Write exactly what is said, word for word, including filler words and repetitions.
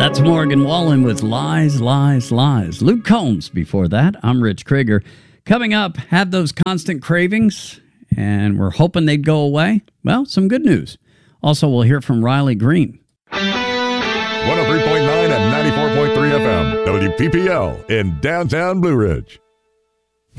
That's Morgan Wallen with Lies, Lies, Lies. Luke Combs before that. I'm Rich Krieger. Coming up, have those constant cravings, and we're hoping they'd go away. Well, some good news. Also, we'll hear from Riley Green. one oh three point nine and ninety-four point three F M, W P P L in downtown Blue Ridge.